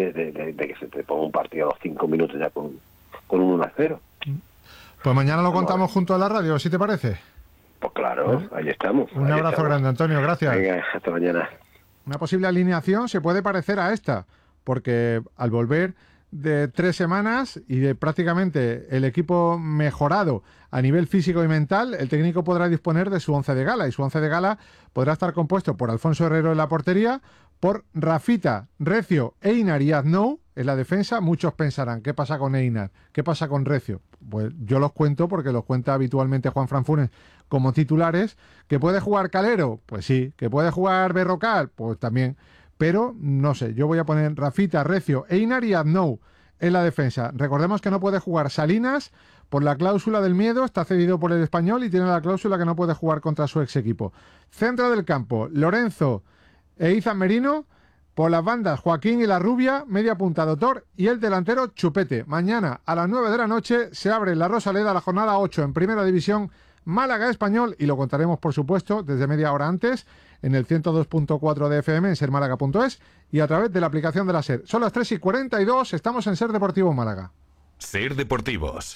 que se te ponga un partido a los 5 minutos ya con un 1-0. Pues mañana lo contamos junto a la radio, ¿sí te parece? Pues claro, ahí estamos. Un abrazo grande, Antonio, gracias. Venga, hasta mañana. Una posible alineación se puede parecer a esta, porque al volver de 3 semanas y de prácticamente el equipo mejorado a nivel físico y mental, el técnico podrá disponer de su 11 de gala, y su 11 de gala podrá estar compuesto por Alfonso Herrero en la portería, por Rafita, Recio, Einar y Aznou en la defensa. Muchos pensarán, ¿qué pasa con Einar? ¿Qué pasa con Recio? Pues yo los cuento porque los cuenta habitualmente Juan Franfunes como titulares. ¿Que puede jugar Calero? Pues sí. ¿Que puede jugar Berrocal? Pues también. Pero no sé, yo voy a poner Rafita, Recio, Einar y Aznou en la defensa. Recordemos que no puede jugar Salinas por la cláusula del miedo, está cedido por el Español y tiene la cláusula que no puede jugar contra su ex equipo. Centro del campo, Lorenzo e Izan Merino. Por las bandas, Joaquín y la Rubia, media punta Doctor y el delantero Chupete. Mañana a las 9 de la noche se abre en la Rosaleda la jornada 8 en Primera División, Málaga Español, y lo contaremos por supuesto desde media hora antes en el 102.4 de FM en sermálaga.es y a través de la aplicación de la SER. Son las 3:42, estamos en Ser Deportivo Málaga. Ser Deportivos.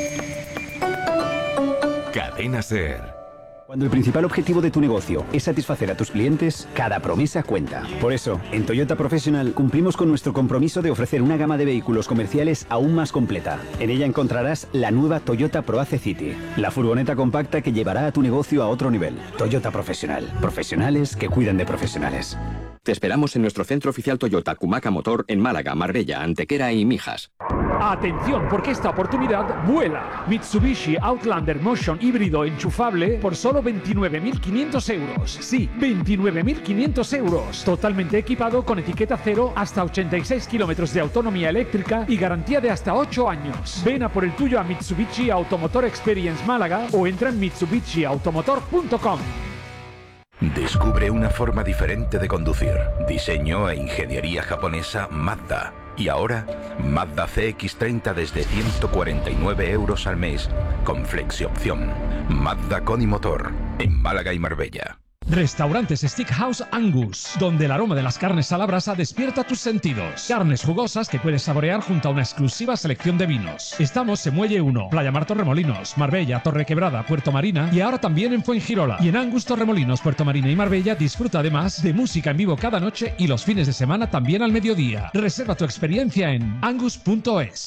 Cadena Ser. Cuando el principal objetivo de tu negocio es satisfacer a tus clientes, cada promesa cuenta. Por eso, en Toyota Professional cumplimos con nuestro compromiso de ofrecer una gama de vehículos comerciales aún más completa. En ella encontrarás la nueva Toyota Proace City, la furgoneta compacta que llevará a tu negocio a otro nivel. Toyota Professional. Profesionales que cuidan de profesionales. Te esperamos en nuestro centro oficial Toyota Cumaca Motor en Málaga, Marbella, Antequera y Mijas. Atención, porque esta oportunidad vuela. Mitsubishi Outlander Motion híbrido enchufable por solo 29.500 euros. Sí, 29.500 euros. Totalmente equipado con etiqueta cero, hasta 86 kilómetros de autonomía eléctrica y garantía de hasta 8 años. Ven a por el tuyo a Mitsubishi Automotor Experience Málaga o entra en mitsubishiautomotor.com. Descubre una forma diferente de conducir. Diseño e ingeniería japonesa Mazda. Y ahora, Mazda CX-30 desde 149 euros al mes, con flexi-opción. Mazda con y motor, en Málaga y Marbella. Restaurantes Steakhouse Angus, donde el aroma de las carnes a la brasa despierta tus sentidos. Carnes jugosas que puedes saborear junto a una exclusiva selección de vinos. Estamos en Muelle 1, Playa Mar Torremolinos, Marbella, Torrequebrada, Puerto Marina y ahora también en Fuengirola. Y en Angus Torremolinos, Puerto Marina y Marbella disfruta además de música en vivo cada noche y los fines de semana también al mediodía. Reserva tu experiencia en angus.es.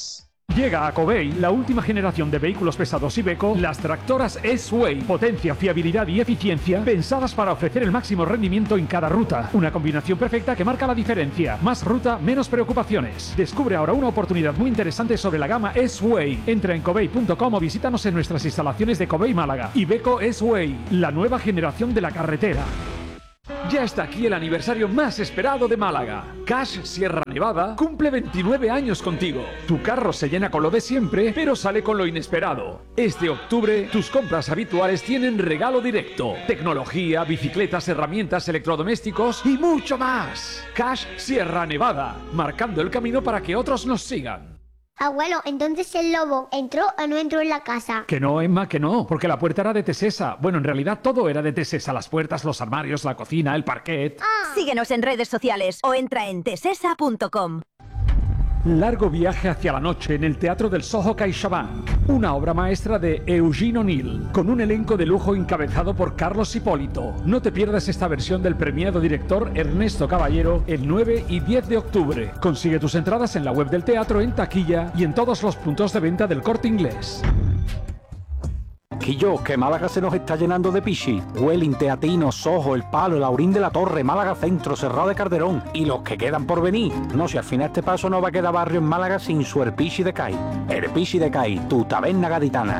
Llega a Covey la última generación de vehículos pesados Iveco, las tractoras S-Way. Potencia, fiabilidad y eficiencia pensadas para ofrecer el máximo rendimiento en cada ruta. Una combinación perfecta que marca la diferencia. Más ruta, menos preocupaciones. Descubre ahora una oportunidad muy interesante sobre la gama S-Way. Entra en covey.com o visítanos en nuestras instalaciones de Covey Málaga. Iveco S-Way, la nueva generación de la carretera. Ya está aquí el aniversario más esperado de Málaga. Cash Sierra Nevada cumple 29 años contigo. Tu carro se llena con lo de siempre, pero sale con lo inesperado. Este octubre, tus compras habituales tienen regalo directo. Tecnología, bicicletas, herramientas, electrodomésticos y mucho más. Cash Sierra Nevada, marcando el camino para que otros nos sigan. Abuelo, entonces el lobo ¿entró o no entró en la casa? Que no, Emma, que no, porque la puerta era de Tesesa. Bueno, en realidad todo era de Tesesa, las puertas, los armarios, la cocina, el parquet. Síguenos en redes sociales o entra en tesesa.com. Largo viaje hacia la noche en el Teatro del Soho CaixaBank, una obra maestra de Eugene O'Neill, con un elenco de lujo encabezado por Carlos Hipólito. No te pierdas esta versión del premiado director Ernesto Caballero el 9 y 10 de octubre. Consigue tus entradas en la web del teatro, en taquilla y en todos los puntos de venta del Corte Inglés. Quillo, que Málaga se nos está llenando de pichi. Welling, Teatino, Soho, El Palo, el Aurín de la Torre, Málaga Centro, Cerrado de Calderón y los que quedan por venir. No, si al final este paso no va a quedar barrio en Málaga sin su Erpichi de Cai. Erpichi de Cai, tu taberna gaditana.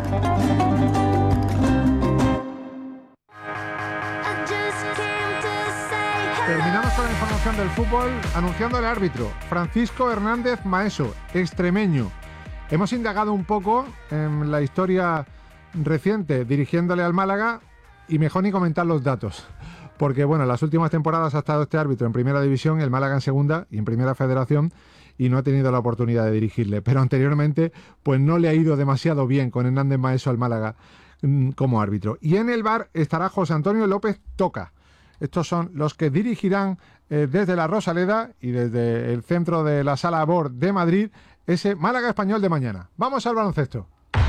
Terminamos con la información del fútbol anunciando el árbitro, Francisco Hernández Maeso, extremeño. Hemos indagado un poco en la historia reciente dirigiéndole al Málaga y mejor ni comentar los datos, porque bueno, en las últimas temporadas ha estado este árbitro en Primera División, el Málaga en Segunda y en Primera Federación, y no ha tenido la oportunidad de dirigirle, pero anteriormente pues no le ha ido demasiado bien con Hernández Maeso al Málaga como árbitro. Y en el VAR estará José Antonio López Toca. Estos son los que dirigirán desde la Rosaleda y desde el centro de la Sala Bor de Madrid ese Málaga Español de mañana. Vamos al baloncesto.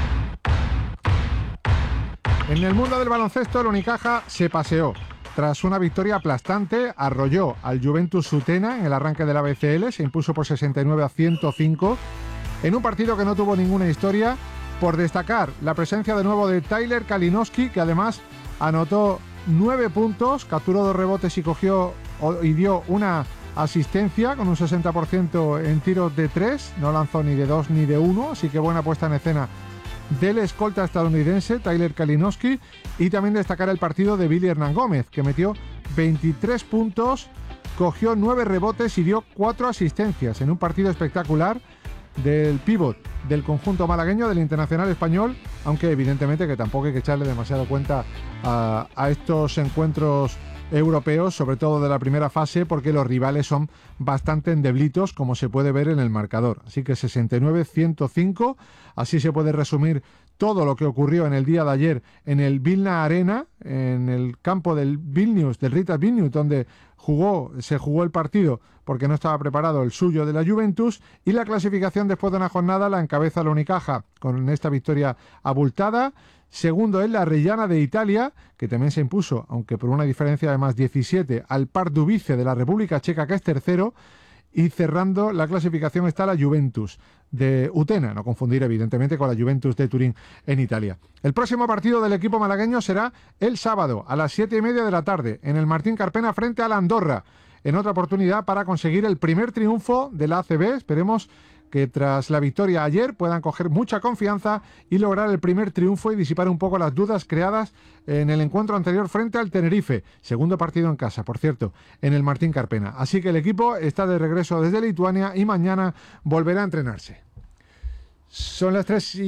En el mundo del baloncesto, el Unicaja se paseó. Tras una victoria aplastante, arrolló al Juventus Utena en el arranque de la BCL, se impuso por 69-105, en un partido que no tuvo ninguna historia, por destacar la presencia de nuevo de Tyler Kalinowski, que además anotó 9 puntos, capturó 2 rebotes y dio una asistencia con un 60% en tiros de 3, no lanzó ni de 2 ni de 1, así que buena puesta en escena del escolta estadounidense Tyler Kalinowski. Y también destacar el partido de Billy Hernán Gómez, que metió 23 puntos, cogió 9 rebotes y dio 4 asistencias en un partido espectacular del pívot del conjunto malagueño, del internacional español, aunque evidentemente que tampoco hay que echarle demasiado cuenta a estos encuentros europeos, sobre todo de la primera fase, porque los rivales son bastante endeblitos, como se puede ver en el marcador. Así que 69-105, así se puede resumir todo lo que ocurrió en el día de ayer en el Vilna Arena, en el campo del Vilnius, del Ritas Vilnius, donde se jugó el partido porque no estaba preparado el suyo de la Juventus, y la clasificación después de una jornada la encabeza la Unicaja con esta victoria abultada. Segundo es la Reggiana de Italia, que también se impuso, aunque por una diferencia de más 17, al Pardubice de la República Checa, que es tercero. Y cerrando la clasificación está la Juventus de Utena, no confundir evidentemente con la Juventus de Turín en Italia. El próximo partido del equipo malagueño será el sábado a las 7:30 de la tarde en el Martín Carpena frente a la Andorra, en otra oportunidad para conseguir el primer triunfo de la ACB. Esperemos que tras la victoria ayer puedan coger mucha confianza y lograr el primer triunfo y disipar un poco las dudas creadas en el encuentro anterior frente al Tenerife, segundo partido en casa, por cierto, en el Martín Carpena. Así que el equipo está de regreso desde Lituania y mañana volverá a entrenarse. Son las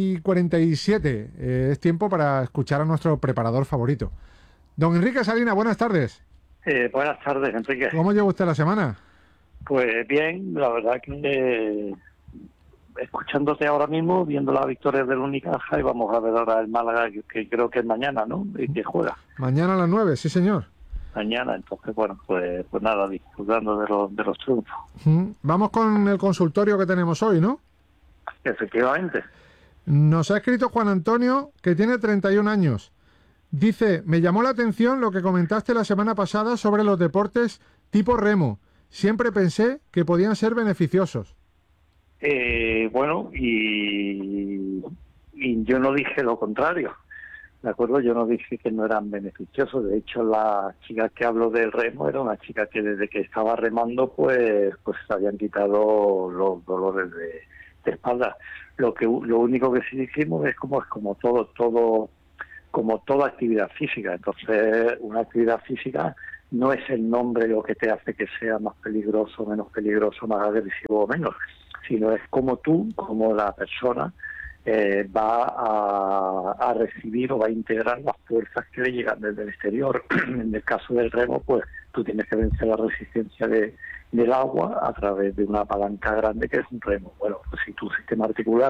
3:47, es tiempo para escuchar a nuestro preparador favorito. Don Enrique Salina, buenas tardes. Buenas tardes, Enrique. ¿Cómo lleva usted la semana? Pues bien, la verdad que escuchándote ahora mismo, viendo la victoria del Unicaja, y vamos a ver ahora el Málaga, que creo que es mañana, ¿no? Y que juega. Mañana a las 9, sí señor. Mañana, entonces, bueno, pues nada, disfrutando de los triunfos. Vamos con el consultorio que tenemos hoy, ¿no? Efectivamente. Nos ha escrito Juan Antonio, que tiene 31 años. Dice, me llamó la atención lo que comentaste la semana pasada sobre los deportes tipo remo. Siempre pensé que podían ser beneficiosos. Bueno, y yo no dije lo contrario, ¿de acuerdo? Yo no dije que no eran beneficiosos. De hecho, la chica que habló del remo era una chica que desde que estaba remando, pues se habían quitado los dolores de espalda. Lo único que sí dijimos es como toda actividad física. Entonces, una actividad física no es el nombre lo que te hace que sea más peligroso, menos peligroso, más agresivo o menos, sino es como tú, como la persona, va a recibir o va a integrar las fuerzas que le llegan desde el exterior. En el caso del remo, pues tú tienes que vencer la resistencia del agua a través de una palanca grande que es un remo. Bueno, pues si tu sistema articular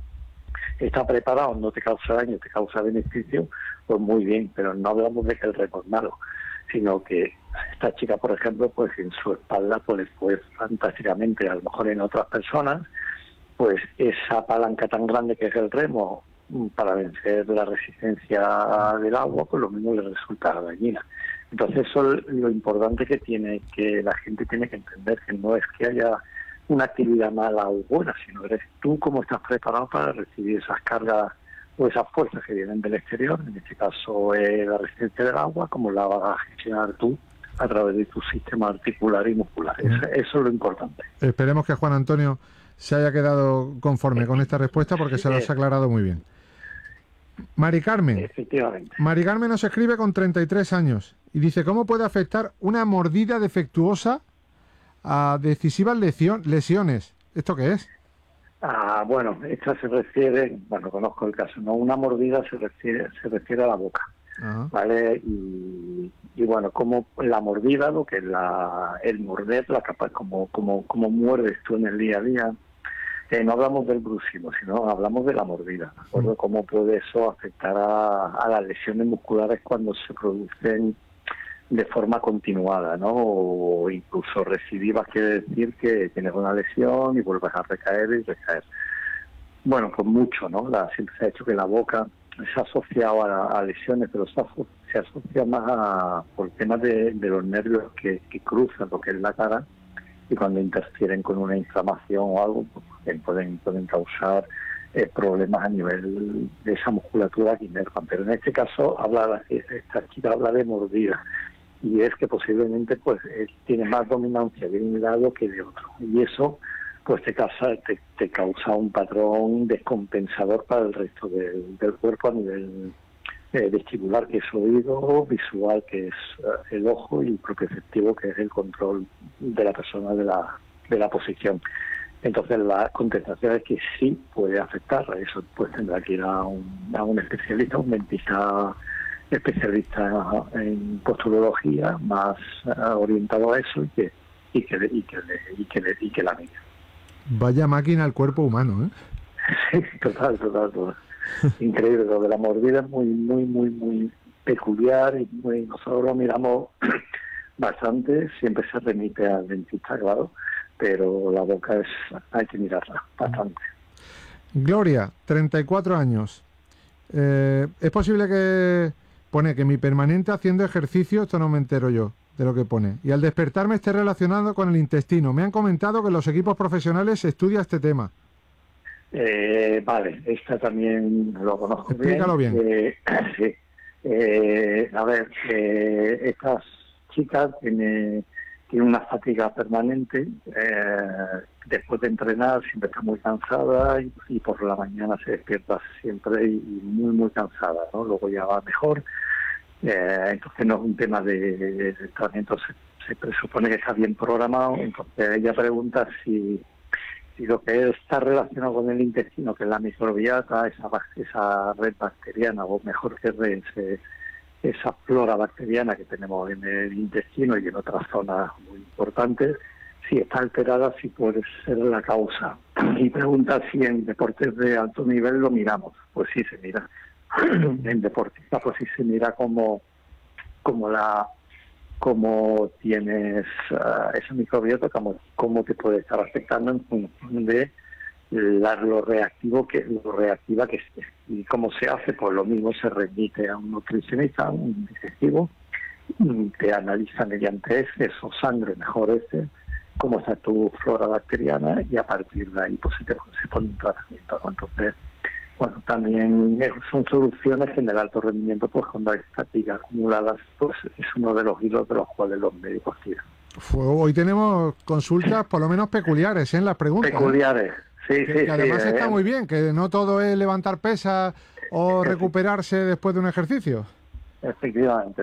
está preparado, no te causa daño, te causa beneficio, pues muy bien, pero no hablamos de que el remo es malo, sino que esta chica, por ejemplo, pues en su espalda pues le fue fantásticamente. A lo mejor en otras personas, pues esa palanca tan grande que es el remo para vencer la resistencia del agua, pues lo mismo le resulta dañina. Entonces eso es lo importante que la gente tiene que entender, que no es que haya una actividad mala o buena, sino eres tú cómo estás preparado para recibir esas cargas o esas fuerzas que vienen del exterior, en este caso la resistencia del agua, cómo la vas a gestionar tú a través de tu sistema articular y muscular. Eso es lo importante. Esperemos que Juan Antonio se haya quedado conforme con esta respuesta porque se lo has aclarado muy bien. Mari Carmen. Efectivamente. Mari Carmen nos escribe con 33 años y dice, ¿cómo puede afectar una mordida defectuosa a decisivas lesiones? ¿Esto qué es? Bueno, esta se refiere, bueno, conozco el caso, ¿no? Una mordida se refiere a la boca, ¿vale? Y bueno, como la mordida, lo que es el morder, la capa, como muerdes tú en el día a día, no hablamos del bruxismo, sino hablamos de la mordida, ¿de acuerdo? Cómo puede eso afectar a las lesiones musculares cuando se producen de forma continuada, ¿no? O incluso recidivas, quiere decir que tienes una lesión y vuelves a recaer y recaer. Bueno, pues mucho, ¿no? Siempre se ha hecho que la boca se ha asociado a lesiones, pero se asocia más por temas de los nervios que cruzan lo que es la cara, y cuando interfieren con una inflamación o algo, pues pueden causar problemas a nivel de esa musculatura que inervan. Pero en este caso esta chica habla de mordida, y es que posiblemente pues tiene más dominancia de un lado que de otro, y eso pues te causa un patrón descompensador para el resto del cuerpo a nivel vestibular, que es oído, visual, que es el ojo, y propioceptivo, que es el control de la persona de la posición. Entonces la contestación es que sí puede afectar. Eso pues tendrá que ir a un especialista, un dentista especialista en posturología, más orientado a eso, y que la mire. Vaya máquina el cuerpo humano, ¿eh? Sí, total. Increíble. Lo de la mordida es muy peculiar, y nosotros lo miramos bastante. Siempre se remite al dentista, claro, pero la boca hay que mirarla bastante. Gloria, 34 años. ¿Es posible que pone que mi permanente haciendo ejercicio, esto no me entero yo de lo que pone, y al despertarme esté relacionado con el intestino? Me han comentado que en los equipos profesionales se estudia este tema. Vale, esta también lo conozco. Explícalo bien. Sí. A ver, estas chicas tienen una fatiga permanente. Después de entrenar siempre está muy cansada, y por la mañana se despierta siempre y muy cansada, ¿no? Luego ya va mejor. Entonces no es un tema de tratamiento, se presupone que está bien programado. Entonces ella pregunta si lo que está relacionado con el intestino, que es la microbiota, esa red bacteriana, o mejor que red, esa flora bacteriana que tenemos en el intestino y en otras zonas muy importantes, si está alterada, si puede ser la causa. Y pregunta si en deportes de alto nivel lo miramos. Pues sí se mira. En deportista pues sí se mira como tienes esa microbiota, cómo te puede estar afectando en función de lo reactiva que esté. Y cómo se hace, pues lo mismo se remite a un nutricionista, un digestivo, te analiza mediante heces o sangre, mejor cómo está tu flora bacteriana, y a partir de ahí pues se pone un tratamiento, ¿no? Entonces, bueno, también son soluciones que en el alto rendimiento, pues cuando hay fatiga acumuladas, pues es uno de los hilos de los cuales los médicos tiran. Hoy tenemos consultas por lo menos peculiares en las preguntas. Peculiares, sí. Que además está muy bien, que no todo es levantar pesas o recuperarse después de un ejercicio. Efectivamente.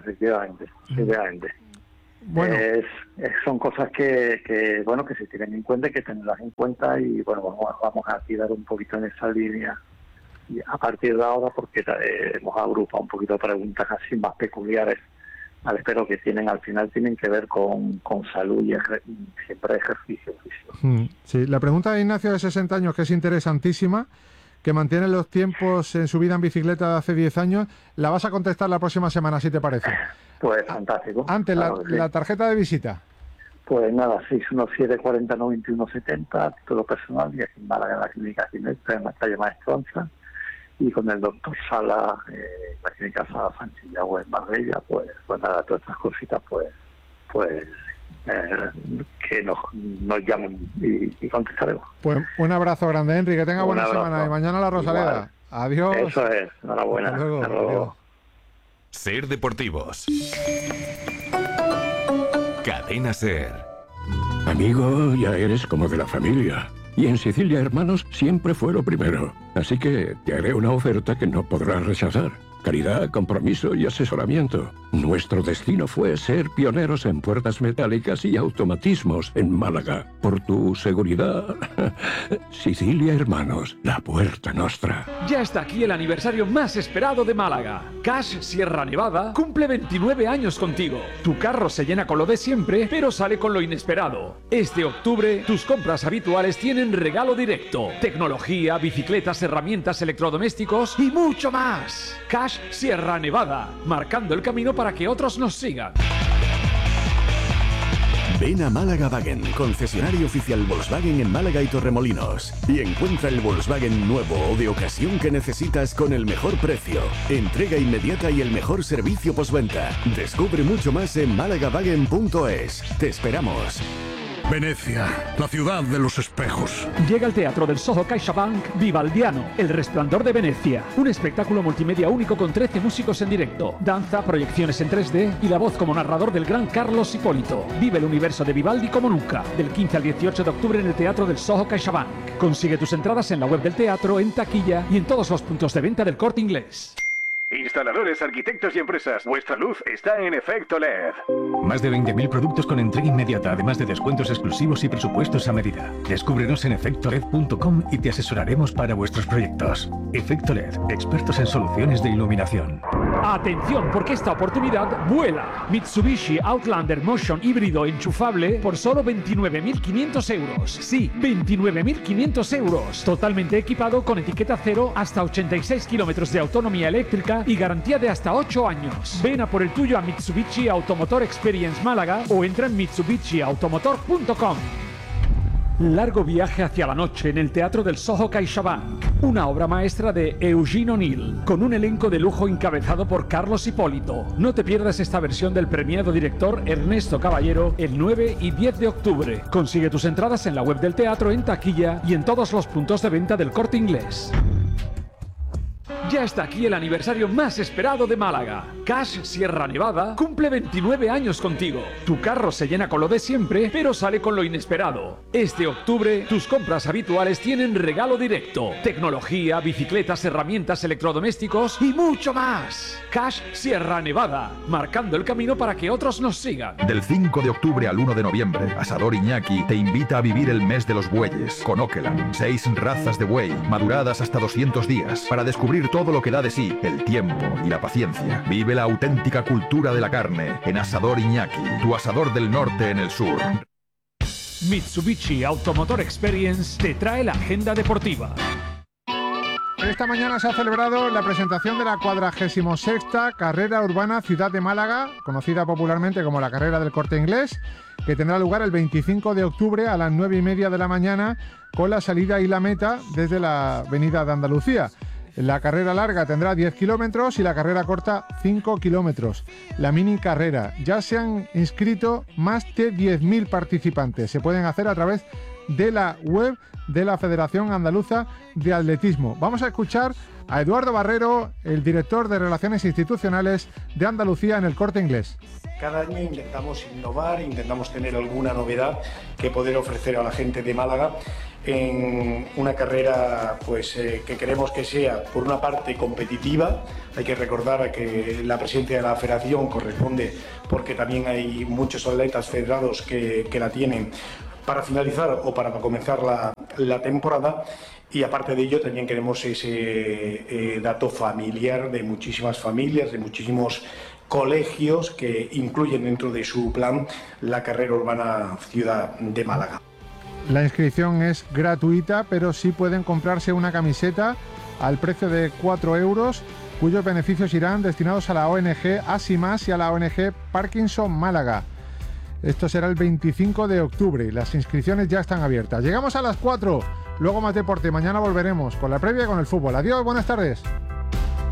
Bueno. Son cosas que se tienen en cuenta y que tenerlas en cuenta, y bueno, vamos a tirar un poquito en esa línea y a partir de ahora, porque hemos agrupado un poquito preguntas así más peculiares, ¿vale? Pero que al final tienen que ver con salud y siempre ejercicio físico. Sí, la pregunta de Ignacio de 60 años, que es interesantísima, que mantiene los tiempos en su vida en bicicleta de hace 10 años, la vas a contestar la próxima semana, si te parece. Pues fantástico. Antes, claro la tarjeta de visita. Pues nada, 617 40 91 70, título personal, y aquí en Málaga, en la clínica Ginebra, en la calle Maestro Anza, y con el doctor Sala, la clínica Sala Sánchez Yagüe en Marbella, pues nada, todas estas cositas, que nos llamen y contestaremos. Pues un abrazo grande, Henry, que tenga buena semana, y mañana la Rosaleda. Igual. Adiós. Eso es, enhorabuena. Hasta luego. Hasta luego. Ser Deportivos. Cadena Ser. Amigo, ya eres como de la familia. Y en Sicilia Hermanos siempre fue lo primero. Así que te haré una oferta que no podrás rechazar. Calidad, compromiso y asesoramiento. Nuestro destino fue ser pioneros en puertas metálicas y automatismos en Málaga. Por tu seguridad, Sicilia Hermanos, la puerta nostra. Ya está aquí el aniversario más esperado de Málaga. Cash Sierra Nevada cumple 29 años contigo. Tu carro se llena con lo de siempre, pero sale con lo inesperado. Este octubre, tus compras habituales tienen regalo directo. Tecnología, bicicletas, herramientas, electrodomésticos y mucho más. Cash Sierra Nevada, marcando el camino para que otros nos sigan. Ven a Málaga Wagen, concesionario oficial Volkswagen en Málaga y Torremolinos, y encuentra el Volkswagen nuevo o de ocasión que necesitas con el mejor precio, entrega inmediata y el mejor servicio postventa. Descubre mucho más en malagawagen.es. Te esperamos. Venecia, la ciudad de los espejos. Llega al Teatro del Soho CaixaBank Vivaldiano, El Resplandor de Venecia. Un espectáculo multimedia único con 13 músicos en directo, danza, proyecciones en 3D y la voz como narrador del gran Carlos Hipólito. Vive el universo de Vivaldi como nunca. Del 15 al 18 de octubre en el Teatro del Soho CaixaBank. Consigue tus entradas en la web del teatro, en taquilla y en todos los puntos de venta del Corte Inglés. Instaladores, arquitectos y empresas, vuestra luz está en Efecto LED. Más de 20.000 productos con entrega inmediata, además de descuentos exclusivos y presupuestos a medida. Descúbrenos en efectoled.com y te asesoraremos para vuestros proyectos. Efecto LED, expertos en soluciones de iluminación. Atención, porque esta oportunidad vuela. Mitsubishi Outlander Motion híbrido enchufable por solo 29.500 euros. Sí, 29.500 euros. Totalmente equipado con etiqueta cero, hasta 86 kilómetros de autonomía eléctrica y garantía de hasta 8 años. Ven a por el tuyo a Mitsubishi Automotor Experience Málaga o entra en mitsubishiautomotor.com. Largo viaje hacia la noche en el Teatro del Soho CaixaBank. Una obra maestra de Eugene O'Neill, con un elenco de lujo encabezado por Carlos Hipólito. No te pierdas esta versión del premiado director Ernesto Caballero el 9 y 10 de octubre. Consigue tus entradas en la web del teatro, en taquilla y en todos los puntos de venta del Corte Inglés. Ya está aquí el aniversario más esperado de Málaga. Cash Sierra Nevada cumple 29 años contigo. Tu carro se llena con lo de siempre, pero sale con lo inesperado. Este octubre, tus compras habituales tienen regalo directo. Tecnología, bicicletas, herramientas, electrodomésticos y mucho más. Cash Sierra Nevada, marcando el camino para que otros nos sigan. Del 5 de octubre al 1 de noviembre, Asador Iñaki te invita a vivir el mes de los bueyes con Okeland. 6 razas de buey, maduradas hasta 200 días, para descubrir todo lo que da de sí el tiempo y la paciencia. Vive la auténtica cultura de la carne en Asador Iñaki, tu asador del norte en el sur. Mitsubishi Automotor Experience te trae la agenda deportiva. Esta mañana se ha celebrado la presentación de la 46ª Carrera Urbana Ciudad de Málaga, conocida popularmente como la Carrera del Corte Inglés, que tendrá lugar el 25 de octubre a las 9:30 de la mañana, con la salida y la meta desde la Avenida de Andalucía. La carrera larga tendrá 10 kilómetros y la carrera corta 5 kilómetros. La mini carrera. Ya se han inscrito más de 10.000 participantes. Se pueden hacer a través de la web de la Federación Andaluza de Atletismo. Vamos a escuchar a Eduardo Barrero, el director de Relaciones Institucionales de Andalucía en el Corte Inglés. Cada año intentamos innovar, intentamos tener alguna novedad que poder ofrecer a la gente de Málaga en una carrera pues que queremos que sea, por una parte, competitiva. Hay que recordar que la presidencia de la federación corresponde porque también hay muchos atletas federados que la tienen para finalizar o para comenzar la temporada, y aparte de ello también queremos ese dato familiar de muchísimas familias, de muchísimos colegios que incluyen dentro de su plan la carrera urbana Ciudad de Málaga. La inscripción es gratuita, pero sí pueden comprarse una camiseta al precio de 4 euros, cuyos beneficios irán destinados a la ONG Asimas y a la ONG Parkinson Málaga. Esto será el 25 de octubre. Las inscripciones ya están abiertas. Llegamos a las 4. Luego más deporte. Mañana volveremos con la previa y con el fútbol. Adiós, buenas tardes.